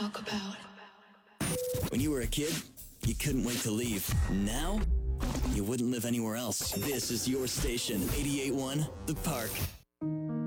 talk about. When you were a kid, you couldn't wait to leave. Now, you wouldn't live anywhere else. This is your station, 88.1 The Park.